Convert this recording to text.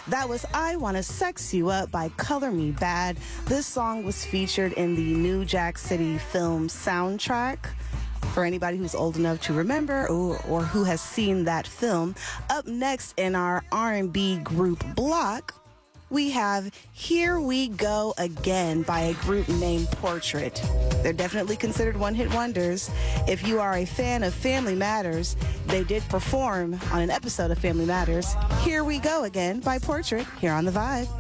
That was I Wanna Sex You Up by Color Me Badd. This song was featured in the New Jack City film soundtrack. For anybody who's old enough to remember or who has seen that film. Up next in our R&B group block, we have Here We Go Again by a group named Portrait. They're definitely considered one-hit wonders. If you are a fan of Family Matters, they did perform on an episode of Family Matters. Here We Go Again by Portrait here on The Vibe.